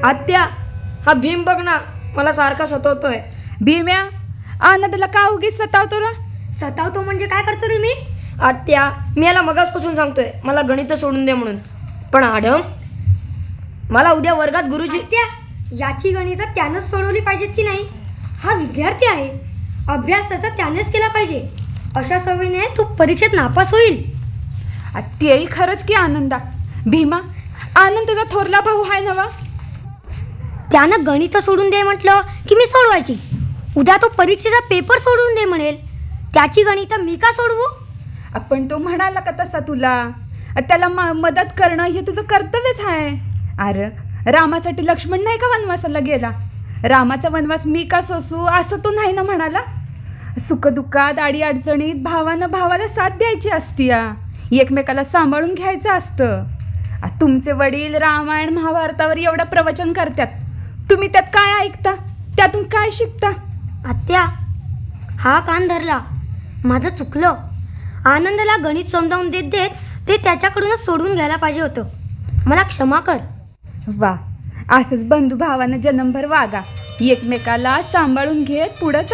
आत्या, हा भीम बघ ना, मला सारखा सतवतोय. भीम्या, आनंदला का उगीच सतावतो रा? सतावतो म्हणजे काय करतो रे मी? आत्या, मी याला मगासपासून सांगतोय मला गणित सोडून दे म्हणून, पण आडम मला उद्या वर्गात गुरुजी. त्या याची गणितं त्यानंच सोडवली पाहिजेत की नाही? हा विद्यार्थी आहे, अभ्यास त्याचा त्यानेच केला पाहिजे. अशा सवयीने तू परीक्षेत नापास होईल. तेही खरंच की आनंदा. भीमा, आनंद तुझा थोरला भाऊ आहे नवा? त्यानं गणितं सोडून दे म्हटलं की मी सोडवायची. उद्या तो परीक्षेचा पेपर सोडून दे म्हणेल, त्याची गणितं मी का सोडवू? आपण तो म्हणाला का तसा तुला? त्याला मदत करणं हे तुझं कर्तव्यच आहे. अरे रामासाठी लक्ष्मण नाही का वनवासाला गेला? रामाचा वनवास मी का सोसू असं तो नाही ना म्हणाला? सुखदुःखात आडी अडचणीत भावानं भावाला साथ द्यायची असती, एकमेकाला सांभाळून घ्यायचं असतं. तुमचे वडील रामायण महाभारतावर एवढं प्रवचन करतात, तुम्ही त्यात काय ऐकता? त्यातून काय शिकता? आत्या, हा कान धरला, माझं चुकलं. आनंदाला गणित समजावून देत देत ते त्याच्याकडूनच सोडून घ्यायला पाहिजे होतं. मला क्षमा कर. वा, असंच बंधू भावानं जन्मभर वागा, एकमेकाला सांभाळून घेत पुढं